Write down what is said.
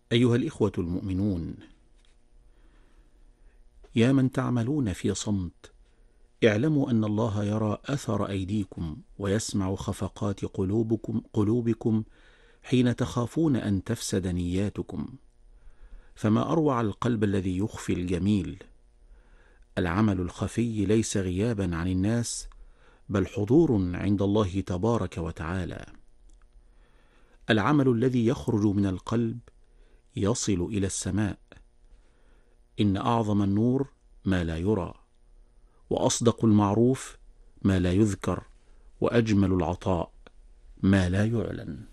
أيها الإخوة المؤمنون، يا من تعملون في صمت، اعلموا أن الله يرى أثر أيديكم ويسمع خفقات قلوبكم حين تخافون أن تفسد نياتكم. فما أروع القلب الذي يخفي الجميل. العمل الخفي ليس غيابا عن الناس، بل حضور عند الله تبارك وتعالى. العمل الذي يخرج من القلب يصل إلى السماء. إن أعظم النور ما لا يرى، وأصدق المعروف ما لا يذكر، وأجمل العطاء ما لا يعلن.